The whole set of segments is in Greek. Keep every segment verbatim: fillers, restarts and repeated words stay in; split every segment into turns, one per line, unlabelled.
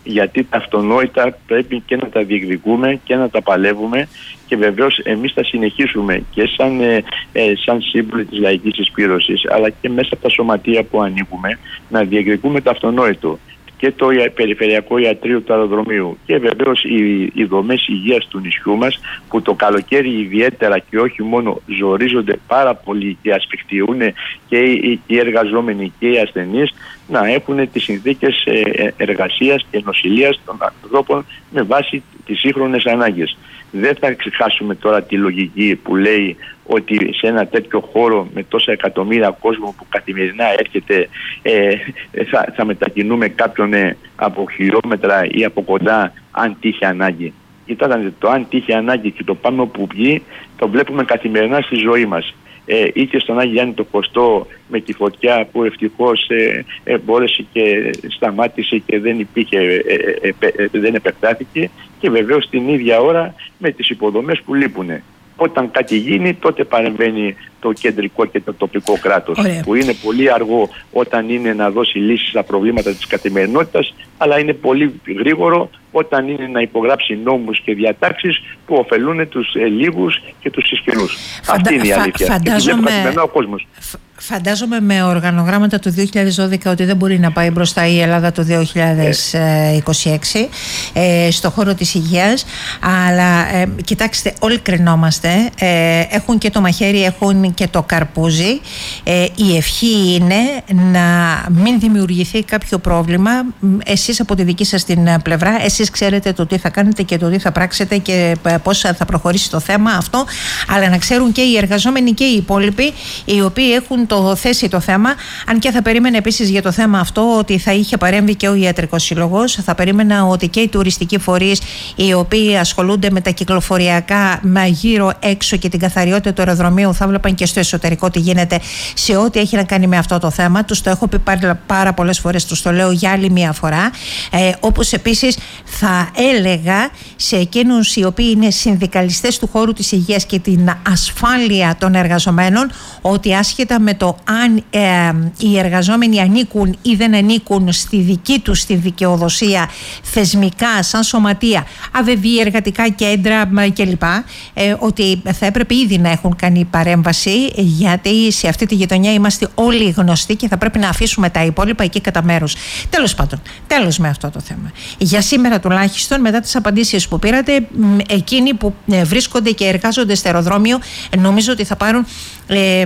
γιατί τα αυτονόητα πρέπει και να τα διεκδικούμε και να τα παλεύουμε, και βεβαίως εμείς θα συνεχίσουμε και σαν, ε, ε, σαν σύμβουλοι της λαϊκής συσπήρωσης, αλλά και μέσα από τα σωματεία που ανήκουμε, να διεκδικούμε το αυτονόητο. Και το περιφερειακό ιατρείο του αεροδρομίου και βεβαίως οι, οι δομές υγείας του νησιού μας, που το καλοκαίρι ιδιαίτερα και όχι μόνο ζορίζονται πάρα πολύ και ασφιχτιούν και οι, οι εργαζόμενοι και οι ασθενείς, να έχουν τις συνθήκες εργασίας και νοσηλείας των ανθρώπων με βάση τις σύγχρονες ανάγκες. Δεν θα ξεχάσουμε τώρα τη λογική που λέει ότι σε ένα τέτοιο χώρο με τόσα εκατομμύρια κόσμο που καθημερινά έρχεται, ε, θα, θα μετακινούμε κάποιον ε, από χιλιόμετρα ή από κοντά αν τύχει ανάγκη. Κοιτάξτε, το αν τύχει ανάγκη και το πάμε όπου βγει, το βλέπουμε καθημερινά στη ζωή μας. Ε, ή και στον Άγιο Γιάννη το Χωστό με τη φωτιά που ευτυχώς ε, ε, μπόρεσε και σταμάτησε και δεν υπήρχε, ε, ε, ε, ε, δεν επεκτάθηκε, και βεβαίως την ίδια ώρα με τις υποδομές που λείπουν. Όταν κάτι γίνει, τότε παρεμβαίνει το κεντρικό και το τοπικό κράτος. Ωραία. Που είναι πολύ αργό όταν είναι να δώσει λύσεις στα προβλήματα της καθημερινότητας, αλλά είναι πολύ γρήγορο όταν είναι να υπογράψει νόμους και διατάξεις που ωφελούν τους ε, λίγους και τους ισχυρούς. Φαντα... Αυτή είναι η αλήθεια.
Φαντάζομαι...
Και ο κόσμος.
Φαντάζομαι με οργανογράμματα του δύο χιλιάδες δώδεκα ότι δεν μπορεί να πάει μπροστά η Ελλάδα το δύο χιλιάδες είκοσι έξι ε, στο χώρο της υγείας, αλλά ε, κοιτάξτε, όλοι κρινόμαστε, ε, έχουν και το μαχαίρι, έχουν και το καρπούζι. ε, η ευχή είναι να μην δημιουργηθεί κάποιο πρόβλημα. Εσείς από τη δική σας την πλευρά, εσείς ξέρετε το τι θα κάνετε και το τι θα πράξετε και πώς θα προχωρήσει το θέμα αυτό, αλλά να ξέρουν και οι εργαζόμενοι και οι υπόλοιποι, οι οποίοι έχουν το θέσει το θέμα. Αν και θα περίμενα επίσης για το θέμα αυτό ότι θα είχε παρέμβει και ο Ιατρικός Σύλλογος, θα περίμενα ότι και οι τουριστικοί φορείς, οι οποίοι ασχολούνται με τα κυκλοφοριακά, με γύρω έξω και την καθαριότητα του αεροδρομίου, θα βλέπαν και στο εσωτερικό τι γίνεται σε ό,τι έχει να κάνει με αυτό το θέμα. Τους το έχω πει πάρα, πάρα πολλές φορές, τους το λέω για άλλη μία φορά. Ε, όπως επίσης θα έλεγα σε εκείνους οι οποίοι είναι συνδικαλιστές του χώρου της υγείας και την ασφάλεια των εργαζομένων, ότι άσχετα με το αν ε, οι εργαζόμενοι ανήκουν ή δεν ανήκουν στη δική τους τη δικαιοδοσία θεσμικά, σαν σωματεία, αβεβή, εργατικά κέντρα κλπ, ε, ότι θα έπρεπε ήδη να έχουν κάνει παρέμβαση, γιατί σε αυτή τη γειτονιά είμαστε όλοι γνωστοί και θα πρέπει να αφήσουμε τα υπόλοιπα εκεί κατά μέρους. Τέλος πάντων, τέλος με αυτό το θέμα. Για σήμερα τουλάχιστον, μετά τις απαντήσεις που πήρατε, εκείνοι που βρίσκονται και εργάζονται στο αεροδρόμιο, νομίζω ότι θα πάρουν ε,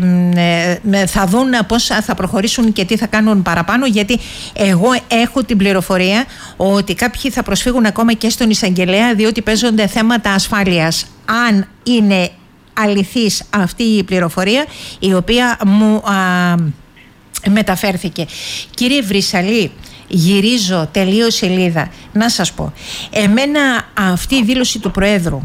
ε, θα δουν πώς θα προχωρήσουν και τι θα κάνουν παραπάνω, γιατί εγώ έχω την πληροφορία ότι κάποιοι θα προσφύγουν ακόμα και στον εισαγγελέα, διότι παίζονται θέματα ασφάλειας. Αν είναι αληθής αυτή η πληροφορία η οποία μου α, μεταφέρθηκε. Κύριε Βρυσαλή, γυρίζω τελείως σελίδα. Να σας πω, εμένα αυτή η δήλωση του Προέδρου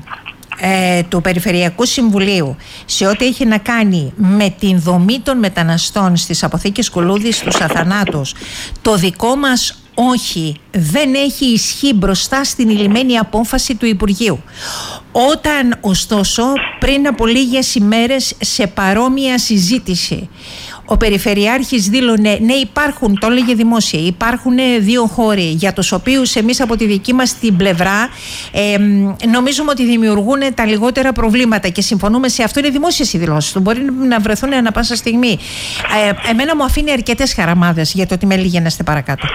Ε, του Περιφερειακού Συμβουλίου σε ό,τι έχει να κάνει με την δομή των μεταναστών στις αποθήκες Κουλούδης, στους Αθανάτους, το δικό μας όχι δεν έχει ισχύ μπροστά στην ηλυμένη απόφαση του Υπουργείου. Όταν ωστόσο πριν από λίγες ημέρες σε παρόμοια συζήτηση ο Περιφερειάρχης δήλωνε, ναι, υπάρχουν, το έλεγε δημόσια, υπάρχουν δύο χώροι για τους οποίους εμείς από τη δική μας την πλευρά ε, νομίζουμε ότι δημιουργούν τα λιγότερα προβλήματα και συμφωνούμε σε αυτό. Είναι δημόσιες οι δηλώσεις του, μπορεί να βρεθούν ανα πάσα στιγμή. Ε, εμένα μου αφήνει αρκετές χαραμάδες για το ότι με λύγενεστε παρακάτω.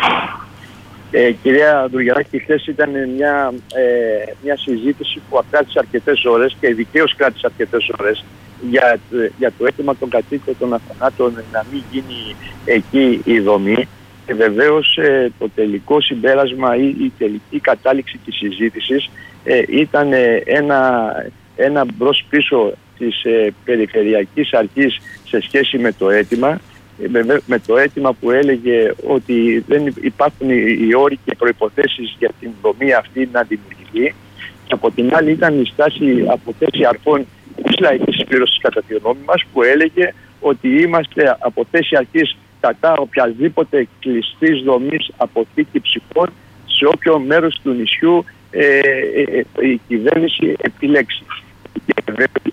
Ε, κυρία Δουργεράκη, χθες ήταν μια, ε, μια συζήτηση που κράτησε αρκετές ώρες και δικαίως κράτησε αρκετές ώρες για, για το αίτημα των κατοίκων των Αθανάτων να μην γίνει εκεί η δομή. Και βεβαίως ε, το τελικό συμπέρασμα ή η τελική κατάληξη της συζήτησης ε, ήταν ε, ένα, ένα μπρος πίσω της ε, Περιφερειακής Αρχής σε σχέση με το αίτημα. Με, με το αίτημα που έλεγε ότι δεν υπάρχουν οι όροι και προϋποθέσεις για την δομή αυτή να δημιουργηθεί, και από την άλλη ήταν η στάση από θέση αρχών της λαϊκής συσπήρωσης κατά τη γνώμη μας, που έλεγε ότι είμαστε από θέση αρχής κατά οποιασδήποτε κλειστής δομής αποθήκη ψυχών σε όποιο μέρος του νησιού ε, ε, ε, η κυβέρνηση επιλέξει. Και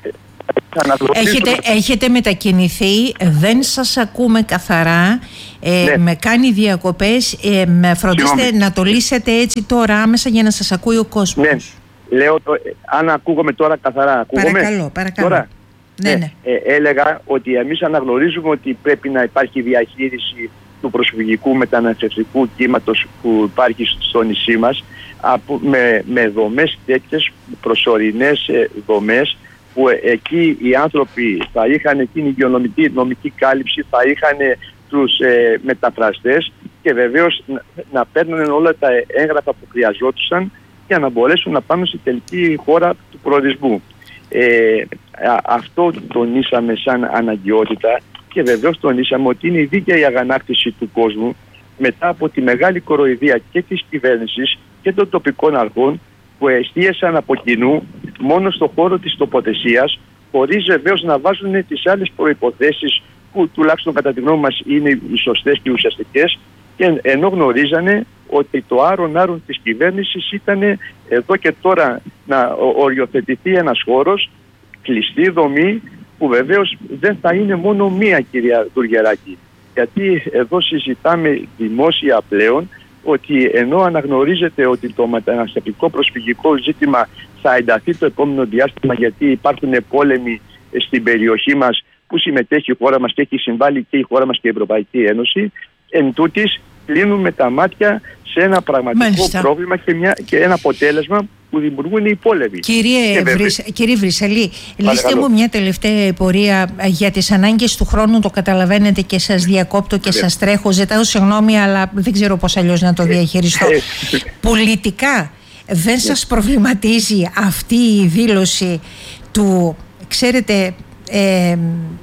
Έχετε, έχετε μετακινηθεί, δεν σας ακούμε καθαρά, ε, ναι. με κάνει διακοπές, ε, με φροντίστε Συγγνώμη. να το λύσετε έτσι τώρα άμεσα για να σας ακούει ο κόσμος.
Ναι, λέω, το, αν ακούγομαι τώρα καθαρά, ακούγομαι.
Παρακαλώ, παρακαλώ.
Τώρα,
ναι, ναι.
Ε, ε, έλεγα ότι εμείς αναγνωρίζουμε ότι πρέπει να υπάρχει διαχείριση του προσφυγικού μεταναστευτικού κύματος που υπάρχει στο νησί μας, από, με, με δομές τέτοιες, προσωρινές ε, δομές, που ε, εκεί οι άνθρωποι θα είχαν εκείνη η υγειονομική νομική κάλυψη, θα είχαν τους ε, μεταφραστές και βεβαίως να, να παίρνουν όλα τα έγγραφα που χρειαζόντουσαν για να μπορέσουν να πάνε στη τελική χώρα του προορισμού. Ε, α, αυτό τονίσαμε σαν αναγκαιότητα και βεβαίως τονίσαμε ότι είναι η δίκαιη αγανάκτηση του κόσμου μετά από τη μεγάλη κοροϊδία και της κυβέρνησης και των τοπικών αρχών που εστίασαν από κοινού μόνο στον χώρο της τοποθεσίας, χωρίς βεβαίως να βάζουν τις άλλες προϋποθέσεις που τουλάχιστον κατά τη γνώμη μας είναι οι σωστές και ουσιαστικές, και ενώ γνωρίζανε ότι το άρον άρον της κυβέρνησης ήταν εδώ και τώρα να οριοθετηθεί ένας χώρος, κλειστή δομή, που βεβαίως δεν θα είναι μόνο μία, κυρία Τουργεράκη. Γιατί εδώ συζητάμε δημόσια πλέον ότι ενώ αναγνωρίζεται ότι το μεταναστευτικό προσφυγικό ζήτημα θα ενταθεί το επόμενο διάστημα, γιατί υπάρχουν πόλεμοι στην περιοχή μας που συμμετέχει η χώρα μας και έχει συμβάλει και η χώρα μας και η Ευρωπαϊκή Ένωση, εν τούτης κλείνουμε τα μάτια σε ένα πραγματικό Μάλιστα. πρόβλημα και, μια, και ένα αποτέλεσμα που δημιουργούν οι πόλεμοι.
Κύριε, Βρυσ, κύριε Βρυσαλή, λύστε μου μια τελευταία πορεία για τις ανάγκες του χρόνου, το καταλαβαίνετε και σας διακόπτω και σας τρέχω, ζητάω συγγνώμη, αλλά δεν ξέρω πώς αλλιώς να το διαχειριστώ. Πολιτικά δεν σας προβληματίζει αυτή η δήλωση του, ξέρετε, ε,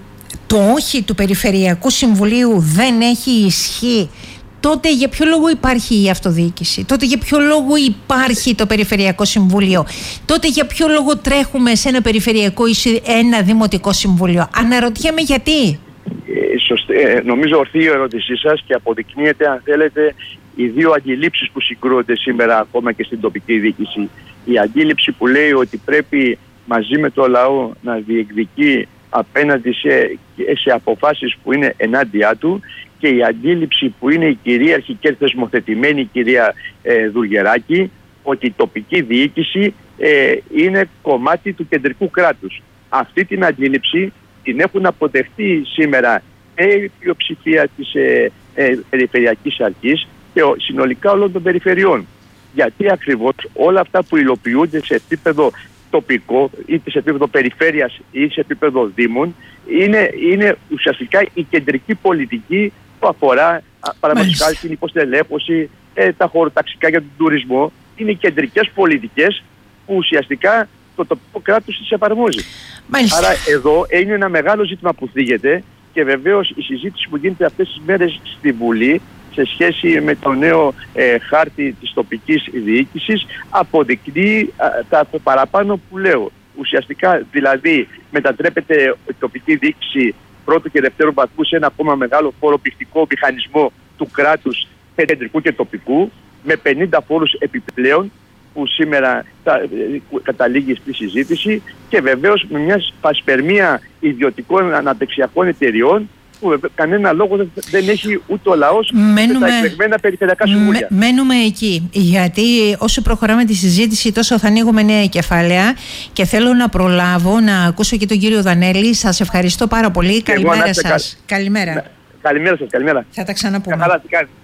το όχι του Περιφερειακού Συμβουλίου δεν έχει ισχύ? Τότε για ποιο λόγο υπάρχει η αυτοδιοίκηση? Τότε για ποιο λόγο υπάρχει το Περιφερειακό Συμβούλιο? Τότε για ποιο λόγο τρέχουμε σε ένα Περιφερειακό ή σε ένα Δημοτικό Συμβούλιο? Αναρωτιέμαι γιατί.
Ε, σωστή, ε, νομίζω ορθή η ερώτησή σας και αποδεικνύεται, αν θέλετε, οι δύο αντιλήψεις που συγκρούονται σήμερα ακόμα και στην τοπική διοίκηση. Η αντίληψη που λέει ότι πρέπει μαζί με το λαό να διεκδικεί απέναντι σε, σε αποφάσεις που είναι ενάντια του, και η αντίληψη που είναι η κυρίαρχη και θεσμοθετημένη κυρία ε, Δουργεράκη, ότι η τοπική διοίκηση ε, είναι κομμάτι του κεντρικού κράτους. Αυτή την αντίληψη την έχουν αποδεχτεί σήμερα ε, η πλειοψηφία της ε, ε, Περιφερειακής Αρχής και ο, συνολικά όλων των περιφερειών. Γιατί ακριβώς όλα αυτά που υλοποιούνται σε επίπεδο τοπικό, είτε σε επίπεδο περιφέρειας ή σε επίπεδο δήμων, είναι, είναι ουσιαστικά η κεντρική πολιτική που αφορά παραδείγματος χάρη την υποστελέχωση, ε, τα χωροταξικά για τον τουρισμό. Είναι οι κεντρικές πολιτικές που ουσιαστικά το τοπικό κράτος τις εφαρμόζει. Μάλιστα. Άρα εδώ είναι ένα μεγάλο ζήτημα που θίγεται και βεβαίως η συζήτηση που γίνεται αυτές τις μέρες στη Βουλή σε σχέση με το νέο ε, χάρτη της τοπικής διοίκησης αποδεικνύει α, τα παραπάνω που λέω. Ουσιαστικά δηλαδή μετατρέπεται η τοπική διοίκηση πρώτου και δευτέρου βαθμού σε ένα ακόμα μεγάλο φοροπηχτικό μηχανισμό του κράτους κεντρικού και τοπικού, με πενήντα φόρους επιπλέον που σήμερα τα, καταλήγει στη συζήτηση, και βεβαίως με μια σπασπερμία ιδιωτικών αναπτυξιακών εταιριών που κανένα λόγο δεν, δεν έχει ούτε ο λαός ούτε τα εκλεγμένα περιφερειακά συμβούλια. Μέ,
μένουμε εκεί, γιατί όσο προχωράμε τη συζήτηση τόσο θα ανοίγουμε νέα κεφάλαια και θέλω να προλάβω να ακούσω και τον κύριο Δανέλη. Σας ευχαριστώ πάρα πολύ. Και καλημέρα σας. Κα... Καλημέρα.
Να, καλημέρα σας, καλημέρα.
Θα τα ξαναπούμε.
Καλά, τι κάνεις.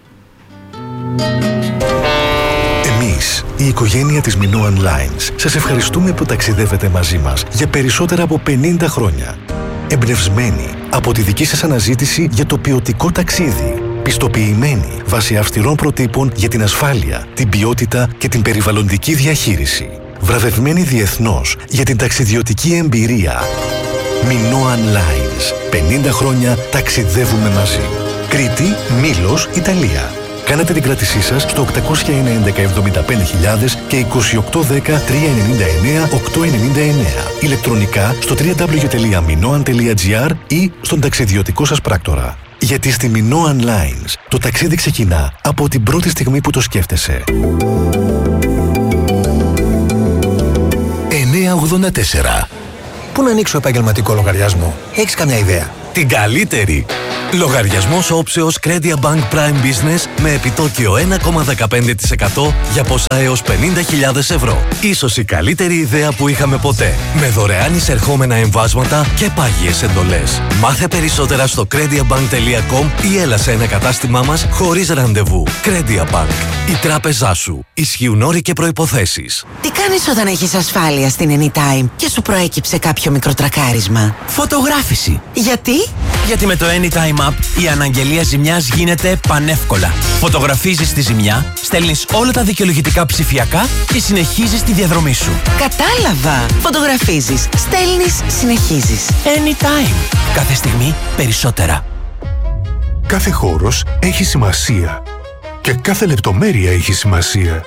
Εμείς, η οικογένεια της Minoan Lines, σας ευχαριστούμε που ταξιδεύετε μαζί μας για περισσότερα από πενήντα χρόνια. Εμπνευσμένοι από τη δική σας αναζήτηση για το ποιοτικό ταξίδι. Πιστοποιημένοι βάσει αυστηρών προτύπων για την ασφάλεια, την ποιότητα και την περιβαλλοντική διαχείριση. Βραβευμένοι διεθνώς για την ταξιδιωτική εμπειρία. Minoan Lines. πενήντα χρόνια ταξιδεύουμε μαζί. Κρήτη, Μήλος, Ιταλία. Κάνατε την κράτησή σας στο οκτακόσια ένα έντεκα εβδομήντα πέντε χιλιάδες και είκοσι οκτώ δέκα τριακόσια ενενήντα εννέα οκτακόσια ενενήντα εννέα. Ηλεκτρονικά στο double-u double-u double-u τελεία minoan τελεία gr ή στον ταξιδιωτικό σας πράκτορα. Γιατί στη Minoan Lines το ταξίδι ξεκινά από την πρώτη στιγμή που το σκέφτεσαι. εννιακόσια ογδόντα τέσσερα.
Πού να ανοίξω επαγγελματικό λογαριασμό? Έχεις καμιά ιδέα?
Την καλύτερη! Λογαριασμός όψεως Credia Bank Prime Business με επιτόκιο ένα κόμμα δεκαπέντε τοις εκατό για ποσά έως πενήντα χιλιάδες ευρώ. Ίσως η καλύτερη ιδέα που είχαμε ποτέ. Με δωρεάν εισερχόμενα εμβάσματα και πάγιες εντολές. Μάθε περισσότερα στο crediabank τελεία com ή έλα σε ένα κατάστημά μας χωρίς ραντεβού. Credia Bank. Η τράπεζά σου. Ισχύουν όροι και προϋποθέσεις.
Τι κάνεις όταν έχεις ασφάλεια στην Anytime και σου προέκυψε κάποιο μικροτρακάρισμα?
Φωτογράφηση.
Γιατί?
Γιατί με το Anytime App η αναγγελία ζημιάς γίνεται πανεύκολα. Φωτογραφίζεις τη ζημιά, στέλνεις όλα τα δικαιολογητικά ψηφιακά και συνεχίζεις τη διαδρομή σου.
Κατάλαβα! Φωτογραφίζεις, στέλνεις, συνεχίζεις.
Anytime. Κάθε στιγμή περισσότερα.
Κάθε χώρος έχει σημασία και κάθε λεπτομέρεια έχει σημασία.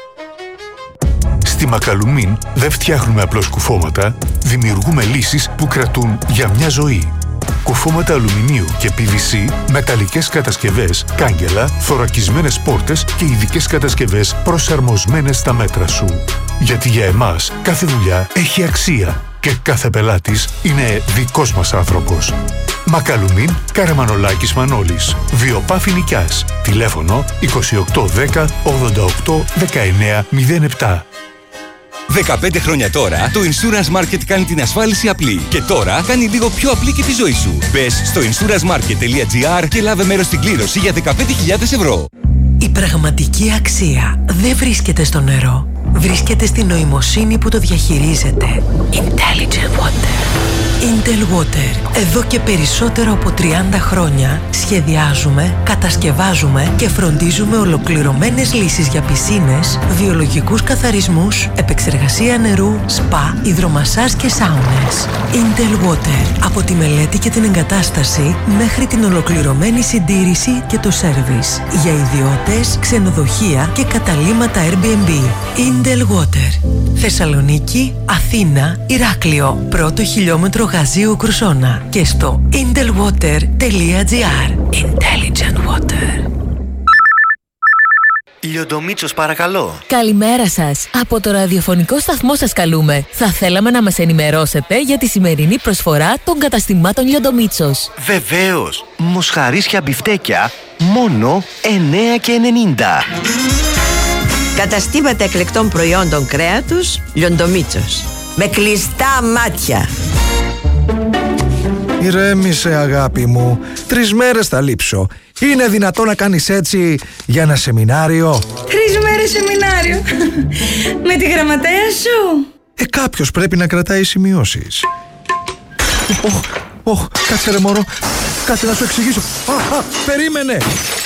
Στη Μακαλουμίν δεν φτιάχνουμε απλώς κουφώματα, δημιουργούμε λύσεις που κρατούν για μια ζωή. Κουφώματα αλουμινίου και πι βι σι, μεταλλικές κατασκευές, κάγκελα, θωρακισμένες πόρτες και ειδικές κατασκευές προσαρμοσμένες στα μέτρα σου. Γιατί για εμάς κάθε δουλειά έχει αξία και κάθε πελάτης είναι δικός μας άνθρωπος. Μακαλουμίν, Καραμανολάκης Μανώλης. Βιοπάφη Νικιάς. Τηλέφωνο είκοσι οκτώ δέκα ογδόντα οκτώ δεκαεννέα μηδέν επτά.
δεκαπέντε χρόνια τώρα, το Insurance Market κάνει την ασφάλιση απλή. Και τώρα κάνει λίγο πιο απλή και τη ζωή σου. Μπες στο insurance market τελεία gr και λάβε μέρος στην κλήρωση για δεκαπέντε χιλιάδες ευρώ.
Η πραγματική αξία δεν βρίσκεται στο νερό. Βρίσκεται στην νοημοσύνη που το διαχειρίζεται. Intelligent Water. Intel Water. Εδώ και περισσότερο από τριάντα χρόνια σχεδιάζουμε, κατασκευάζουμε και φροντίζουμε ολοκληρωμένες λύσεις για πισίνες, βιολογικούς καθαρισμούς, επεξεργασία νερού, σπα, υδρομασάζ και σάουνες. Intel Water. Από τη μελέτη και την εγκατάσταση μέχρι την ολοκληρωμένη συντήρηση και το σέρβις. Για ιδιώτες, ξενοδοχεία και καταλύματα Airbnb. Intel Water. Θεσσαλονίκη, Αθήνα, Ηράκλειο. Πρώτο χιλιόμετρο Γαζίου Κρουσόνα. Και στο intelwater τελεία gr. Intelligent Water.
Λιοντομίτσος, παρακαλώ.
Καλημέρα σας. Από το ραδιοφωνικό σταθμό σας καλούμε. Θα θέλαμε να μας ενημερώσετε για τη σημερινή προσφορά των καταστημάτων Λιοντομίτσος.
Βεβαίως. Μοσχαρίσια μπιφτέκια μόνο εννέα και ενενήντα.
Καταστήματα εκλεκτών προϊόντων κρέατος Λιοντομίτσος. Με κλειστά μάτια.
Ηρέμησε, αγάπη μου. Τρεις μέρες θα λείψω. Είναι δυνατό να κάνεις έτσι για ένα σεμινάριο?
Τρεις μέρες σεμινάριο. Με τη γραμματέα σου.
Ε, κάποιος πρέπει να κρατάει σημειώσεις. Ωχ, ωχ, κάτσε ρε μωρό. Κάτσε να σου εξηγήσω. Α, α, περίμενε.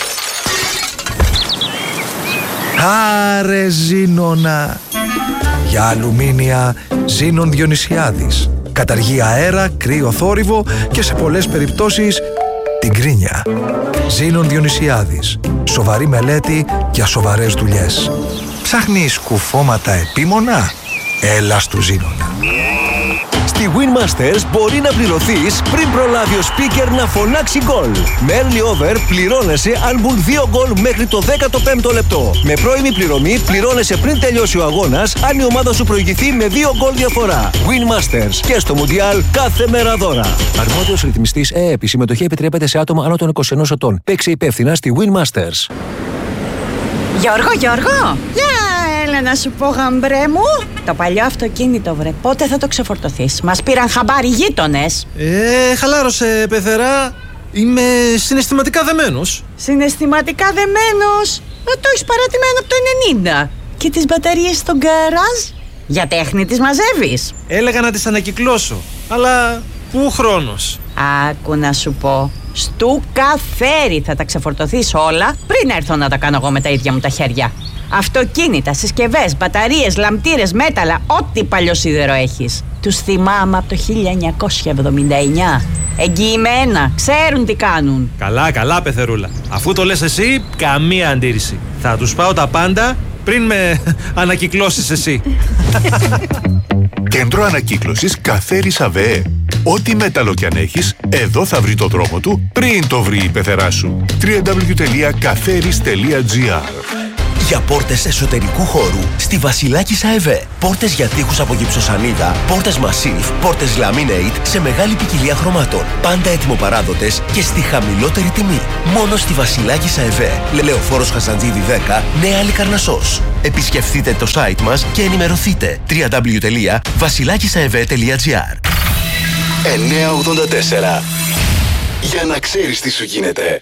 Άρε Ζήνονα. Για αλουμίνια Ζήνων Διονυσιάδης. Καταργεί αέρα, κρύο θόρυβο και σε πολλές περιπτώσεις την κρίνια. Ζήνων Διονυσιάδης. Σοβαρή μελέτη για σοβαρές δουλειές. Ψάχνεις κουφώματα επίμονα? Έλα στου Ζήνονα.
Στη Winmasters μπορεί να πληρωθείς πριν προλάβει ο speaker να φωνάξει γκολ. Με early over πληρώνεσαι αν μπουν δύο γκολ μέχρι το δέκατο πέμπτο λεπτό. Με πρώιμη πληρωμή πληρώνεσαι πριν τελειώσει ο αγώνας αν η ομάδα σου προηγηθεί με δύο γκολ διαφορά. Winmasters και στο Μουντιάλ κάθε μέρα δώρα. Αρμόδιος ρυθμιστής ΕΕΠ. Η συμμετοχή επιτρέπεται σε άτομα άνω των είκοσι ενός ετών. Παίξε υπεύθυνα στη Winmasters.
Γιώργο, Γιώργο! Για έλα να σου πω, γαμπρέ μου. Το παλιό αυτοκίνητο, βρε, πότε θα το ξεφορτωθείς? Μας πήραν χαμπάρι γείτονες.
Ε, χαλάρωσε, πεθερά. Είμαι συναισθηματικά δεμένος.
Συναισθηματικά δεμένος? Ε, το έχεις παρατημένο από το ενενήντα. Και τις μπαταρίες στο γκαράζ? Για τέχνη τις μαζεύεις?
Έλεγα να τις ανακυκλώσω, αλλά πού χρόνος?
Άκου να σου πω. Στου καφέρι θα τα ξεφορτωθείς όλα πριν έρθω να τα κάνω εγώ με τα ίδια μου τα χέρια. Αυτοκίνητα, συσκευές, μπαταρίες, λαμπτήρες, μέταλλα, ό,τι παλιό σίδερο έχεις. Τους θυμάμαι από το χίλια εννιακόσια εβδομήντα εννιά. Εγγυημένα, ξέρουν τι κάνουν.
Καλά, καλά, πεθερούλα. Αφού το λες εσύ, καμία αντίρρηση. Θα τους πάω τα πάντα πριν με ανακυκλώσεις εσύ.
Κέντρο ανακύκλωσης Καφέρης ΑΒΕ. Ό,τι μέταλλο κι αν έχεις, εδώ θα βρει το δρόμο του πριν το βρει η πεθερά σου. double-u double-u double-u τελεία καφέρης τελεία gr.
για πόρτες εσωτερικού χώρου στη Βασιλάκης ΑΕΒΕ. Πόρτες για τοίχους από γυψοσανίδα, πόρτες Massif, πόρτες Laminate σε μεγάλη ποικιλία χρωμάτων. Πάντα έτοιμοπαράδοτες και στη χαμηλότερη τιμή. Μόνο στη Βασιλάκης ΑΕΒΕ. Λελεοφόρος Χαζαντζίδη δέκα, Νέα Λικαρνασσός. Επισκεφτείτε το site μας και ενημερωθείτε. double-u double-u double-u τελεία βασιλάκισαεβέ τελεία τζι άρ.
εννιακόσια ογδόντα τέσσερα. Για να ξέρεις τι σου γίνεται.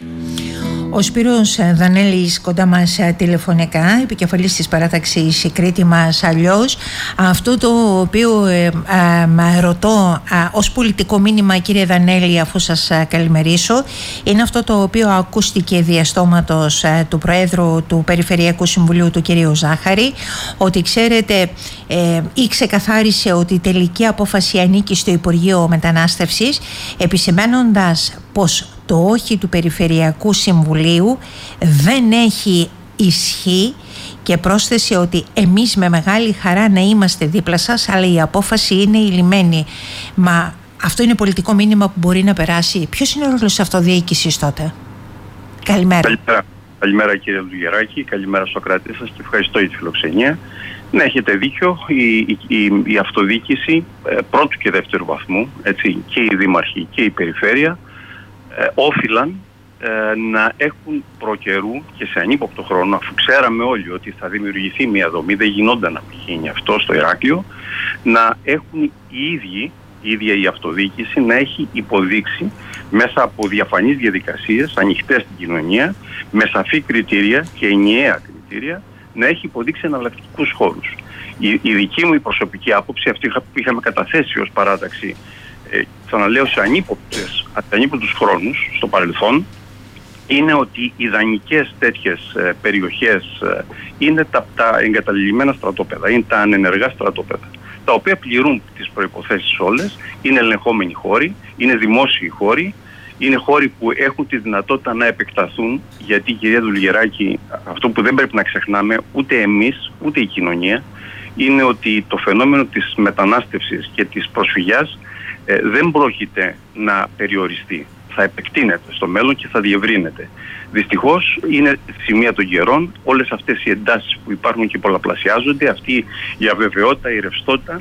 Ο Σπύρος Δανέλης κοντά μας τηλεφωνικά, επικεφαλής της παράταξης «Η Κρήτη μας αλλιώς». Αυτό το οποίο ε, ε, ρωτώ ε, ως πολιτικό μήνυμα, κύριε Δανέλη, αφού σας καλημερίσω, είναι αυτό το οποίο ακούστηκε διαστόματος ε, του Προέδρου του Περιφερειακού Συμβουλίου, του κυρίου Ζάχαρη, ότι ξέρετε ε, ή ξεκαθάρισε ότι η τελική απόφαση ανήκει στο Υπουργείο Μετανάστευσης, επισημαίνοντας πως το όχι του Περιφερειακού Συμβουλίου δεν έχει ισχύ, και πρόσθεσε ότι εμείς με μεγάλη χαρά να είμαστε δίπλα σας, αλλά η απόφαση είναι ηλυμένη. Μα αυτό είναι πολιτικό μήνυμα που μπορεί να περάσει. Ποιος είναι ο ρόλος της αυτοδιοίκησης τότε? Καλημέρα.
Καλημέρα, καλημέρα κύριε Λουγεράκη, καλημέρα στο κράτη σας και ευχαριστώ για τη φιλοξενία. Ναι, έχετε δίκιο, η, η, η, η αυτοδιοίκηση ε, πρώτου και δεύτερου βαθμού, έτσι, και οι δήμαρχοι και η περιφέρεια, Ε, όφυλαν ε, να έχουν προκαιρού και σε ανύποπτο χρόνο, αφού ξέραμε όλοι ότι θα δημιουργηθεί μια δομή, δεν γινόταν να γίνει αυτό στο Ηράκλειο, να έχουν οι ίδιοι, η ίδια η αυτοδιοίκηση να έχει υποδείξει μέσα από διαφανείς διαδικασίες, ανοιχτές στην κοινωνία, με σαφή κριτήρια και ενιαία κριτήρια, να έχει υποδείξει εναλλακτικούς χώρους. Η, η δική μου η προσωπική άποψη, αυτή που είχαμε καταθέσει ως παράταξη, Ε, ξαναλέω σε ανύποπτες, ανύποπτους χρόνους στο παρελθόν, είναι ότι οι ιδανικές τέτοιες ε, περιοχές ε, είναι τα, τα εγκαταλειμμένα στρατόπεδα, είναι τα ανενεργά στρατόπεδα, τα οποία πληρούν τις προϋποθέσεις όλες, είναι ελεγχόμενοι χώροι, είναι δημόσιοι χώροι, είναι χώροι που έχουν τη δυνατότητα να επεκταθούν, γιατί, κυρία Δουλγεράκη, αυτό που δεν πρέπει να ξεχνάμε ούτε εμείς ούτε η κοινωνία, είναι ότι το φαινόμενο της μετανάστευσης και της προσφυγιάς Ε, δεν πρόκειται να περιοριστεί. Θα επεκτείνεται στο μέλλον και θα διευρύνεται. Δυστυχώς είναι σημεία των καιρών όλες αυτές οι εντάσεις που υπάρχουν και πολλαπλασιάζονται, αυτή η αβεβαιότητα, η ρευστότητα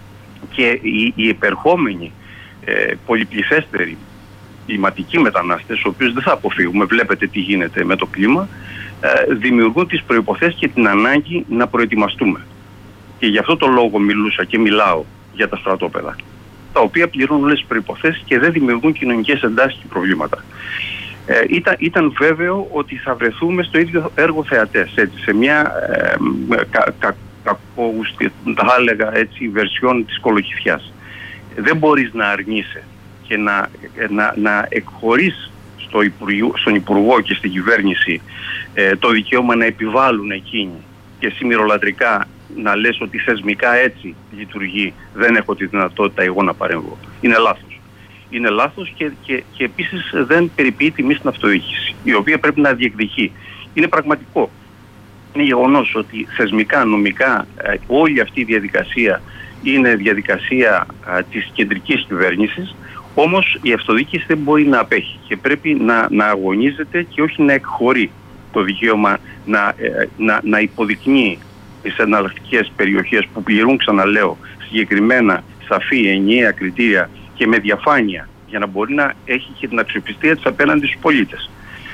και οι, οι επερχόμενοι ε, πολυπληθέστεροι κλιματικοί μετανάστες, οι οποίους δεν θα αποφύγουμε, βλέπετε τι γίνεται με το κλίμα, ε, δημιουργούν τις προϋποθέσεις και την ανάγκη να προετοιμαστούμε. Και γι' αυτό το λόγο μιλούσα και μιλάω για τα στρατόπεδα, τα οποία πληρούν όλες τις προϋποθέσεις και δεν δημιουργούν κοινωνικές εντάσεις και προβλήματα. Ε, ήταν, ήταν βέβαιο ότι θα βρεθούμε στο ίδιο έργο θεατές, έτσι, σε μια ε, κα, κα, κακόγουστη, θα έλεγα έτσι, βερσιόν της κολοκυθιάς. Δεν μπορείς να αρνείσαι και να, να, να εκχωρείς στο Υπουργείο, στον Υπουργό και στην κυβέρνηση ε, το δικαίωμα να επιβάλλουν εκείνοι και εσύ μυρολατρικά να λες ότι θεσμικά έτσι λειτουργεί, δεν έχω τη δυνατότητα εγώ να παρέμβω. Είναι λάθος. Είναι λάθος και, και, και επίσης δεν περιποιεί τιμή στην αυτοδιοίκηση, η οποία πρέπει να διεκδικεί. Είναι πραγματικό. Είναι γεγονός ότι θεσμικά, νομικά, ε, όλη αυτή η διαδικασία είναι διαδικασία ε, της κεντρικής κυβέρνησης, όμως η αυτοδιοίκηση δεν μπορεί να απέχει και πρέπει να, να αγωνίζεται και όχι να εκχωρεί το δικαίωμα να, ε, να, να υποδεικνύει τις εναλλακτικές περιοχές που πληρούν, ξαναλέω, συγκεκριμένα σαφή ενιαία κριτήρια και με διαφάνεια, για να μπορεί να έχει και την αξιοπιστία της απέναντι στους πολίτες.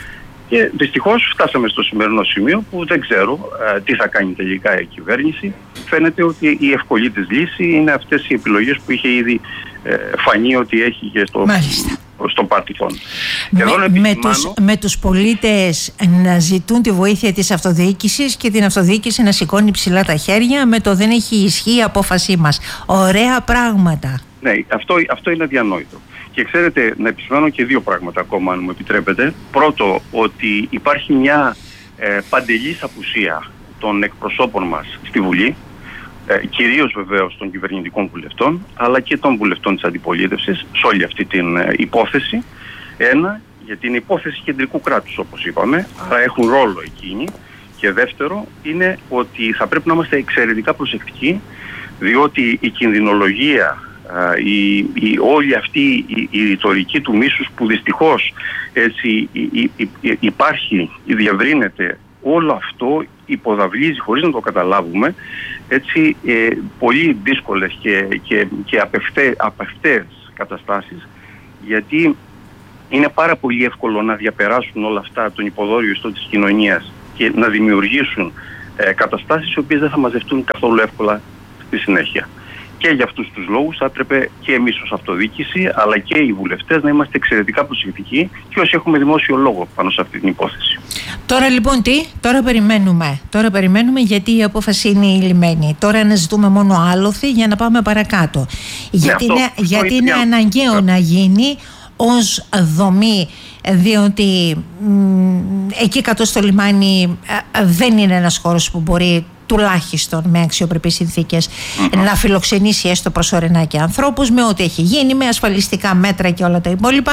Και δυστυχώς φτάσαμε στο σημερινό σημείο που δεν ξέρω ε, τι θα κάνει τελικά η κυβέρνηση. Φαίνεται ότι η ευκολή της λύση είναι αυτές οι επιλογές που είχε ήδη ε, φανεί ότι έχει και στο, στο παρελθόν.
Με, με, τους, με τους πολίτες να ζητούν τη βοήθεια της αυτοδιοίκησης και την αυτοδιοίκηση να σηκώνει ψηλά τα χέρια με το δεν έχει ισχύ η απόφασή μας. Ωραία πράγματα.
Ναι, αυτό, αυτό είναι αδιανόητο. Και ξέρετε, να επισημάνω και δύο πράγματα ακόμα, αν μου επιτρέπετε. Πρώτο, ότι υπάρχει μια ε, παντελής απουσία των εκπροσώπων μας στη Βουλή, ε, κυρίως βεβαίως των κυβερνητικών βουλευτών, αλλά και των βουλευτών της αντιπολίτευσης, σε όλη αυτή την ε, υπόθεση. Ένα, γιατί είναι υπόθεση κεντρικού κράτους, όπως είπαμε, άρα έχουν ρόλο εκείνοι. Και δεύτερο, είναι ότι θα πρέπει να είμαστε εξαιρετικά προσεκτικοί, διότι η κινδυνολογία, Η, η, όλη αυτή η, η ρητορική του μίσους που δυστυχώς έτσι, η, η, η, υπάρχει, η διαβρύνεται όλο αυτό υποδαβλίζει, χωρίς να το καταλάβουμε, έτσι, ε, πολύ δύσκολες και, και, και απευστέ, απευστές καταστάσεις, γιατί είναι πάρα πολύ εύκολο να διαπεράσουν όλα αυτά τον υποδόριο ιστό της κοινωνίας και να δημιουργήσουν ε, καταστάσεις οι οποίες δεν θα μαζευτούν καθόλου εύκολα στη συνέχεια. Και για αυτούς τους λόγους θα έπρεπε και εμείς ως αυτοδιοίκηση, αλλά και οι βουλευτές να είμαστε εξαιρετικά προσεκτικοί και όσοι έχουμε δημόσιο λόγο πάνω σε αυτή την υπόθεση.
Τώρα λοιπόν τι, τώρα περιμένουμε. Τώρα περιμένουμε γιατί η απόφαση είναι ηλυμένη. Τώρα αναζητούμε μόνο άλοθη για να πάμε παρακάτω. Γιατί ναι, είναι, αυτό, γιατί αυτό είναι, είναι αναγκαίο να γίνει ως δομή, διότι μ, εκεί κάτω στο λιμάνι α, δεν είναι ένας χώρος που μπορεί τουλάχιστον με αξιοπρεπείς συνθήκες mm-hmm. να φιλοξενήσει έστω προσωρινά και ανθρώπους, με ό,τι έχει γίνει, με ασφαλιστικά μέτρα και όλα τα υπόλοιπα.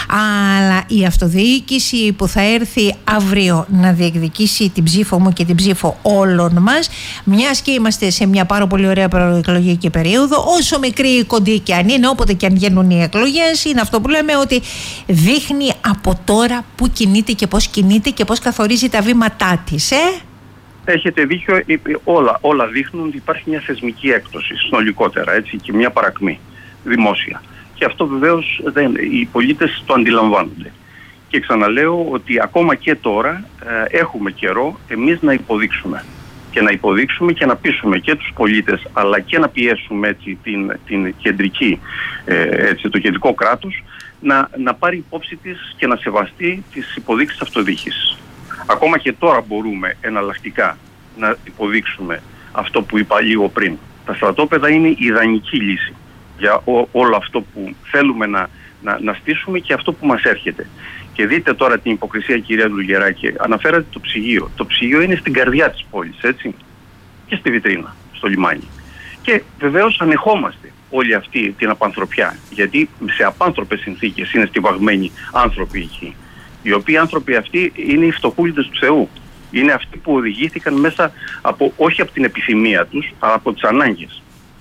Αλλά η αυτοδιοίκηση που θα έρθει αύριο να διεκδικήσει την ψήφο μου και την ψήφο όλων μας, μιας και είμαστε σε μια πάρα πολύ ωραία προεκλογική περίοδο, όσο μικρή ή κοντή και αν είναι, όποτε και αν γίνουν οι εκλογές, είναι αυτό που λέμε ότι δείχνει από τώρα που κινείται και πώς κινείται και πώς καθορίζει τα βήματά της, ε?
Έχετε δίκιο, όλα, όλα δείχνουν ότι υπάρχει μια θεσμική έκπτωση συνολικότερα, έτσι, και μια παρακμή δημόσια. Και αυτό βεβαίως δεν, οι πολίτες το αντιλαμβάνονται. Και ξαναλέω ότι ακόμα και τώρα ε, έχουμε καιρό εμείς να υποδείξουμε. Και να υποδείξουμε και να πείσουμε και τους πολίτες, αλλά και να πιέσουμε έτσι, την, την κεντρική, ε, έτσι, το κεντρικό κράτος να, να πάρει υπόψη της και να σεβαστεί τις υποδείξεις αυτοδιοίκησης. Ακόμα και τώρα μπορούμε εναλλακτικά να υποδείξουμε αυτό που είπα λίγο πριν. Τα στρατόπεδα είναι η ιδανική λύση για ό, όλο αυτό που θέλουμε να, να, να στήσουμε και αυτό που μας έρχεται. Και δείτε τώρα την υποκρισία, κυρία Λουγεράκη. Αναφέρατε το ψυγείο. Το ψυγείο είναι στην καρδιά της πόλης, έτσι, και στη βιτρίνα, στο λιμάνι. Και βεβαίως ανεχόμαστε όλη αυτή την απανθρωπιά, γιατί σε απάνθρωπες συνθήκες είναι στιβαγμένοι άνθρωποι εκεί. Οι οποίοι άνθρωποι αυτοί είναι οι φτωχούλιδες του Θεού. Είναι αυτοί που οδηγήθηκαν μέσα από, όχι από την επιθυμία τους, αλλά από τις ανάγκες.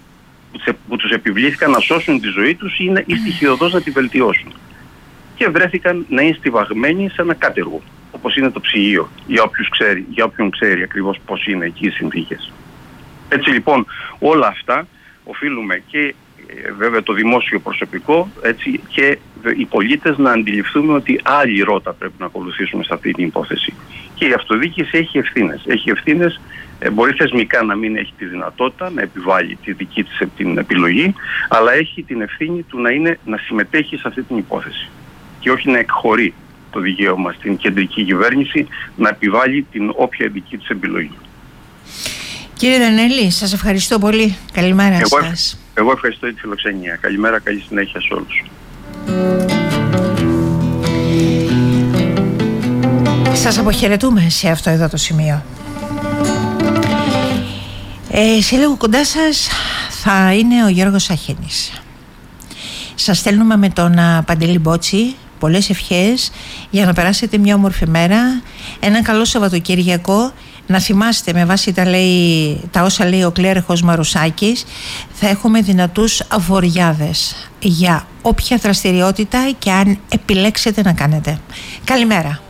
Που τους επιβλήθηκαν να σώσουν τη ζωή τους ή, ή στοιχειοδός να τη βελτιώσουν. Και βρέθηκαν να είναι στιβαγμένοι σε ένα κάτεργο, όπως είναι το ψυγείο, για, όποιους ξέρει, για όποιον ξέρει ακριβώς πώς είναι εκεί οι συνθήκες. Έτσι λοιπόν όλα αυτά οφείλουμε και βέβαια το δημόσιο προσωπικό, έτσι, και οι πολίτες να αντιληφθούμε ότι άλλη ρότα πρέπει να ακολουθήσουμε σε αυτή την υπόθεση. Και η αυτοδιοίκηση έχει ευθύνες. Έχει ευθύνες, ε, μπορεί θεσμικά να μην έχει τη δυνατότητα να επιβάλλει τη δική της την επιλογή, αλλά έχει την ευθύνη του να, είναι, να συμμετέχει σε αυτή την υπόθεση. Και όχι να εκχωρεί το δικαίωμα στην κεντρική κυβέρνηση να επιβάλλει την όποια δική της επιλογή.
Κύριε Δανέλη, σας ευχαριστώ πολύ. Καλημέρα
εγώ,
σας.
Εγώ ευχαριστώ για τη φιλοξενία. Καλημέρα, καλή συνέχεια σε όλους.
Σας αποχαιρετούμε σε αυτό εδώ το σημείο. Ε, σε λίγο κοντά σας θα είναι ο Γιώργος Αχένης. Σας στέλνουμε με τον Παντελή Μπότση πολλές ευχές για να περάσετε μια όμορφη μέρα, ένα καλό Σαββατοκύριακο. Να θυμάστε, με βάση τα, λέει, τα όσα λέει ο κλέρεχος Μαρουσάκης, θα έχουμε δυνατούς βοριάδες για όποια δραστηριότητα και αν επιλέξετε να κάνετε. Καλημέρα.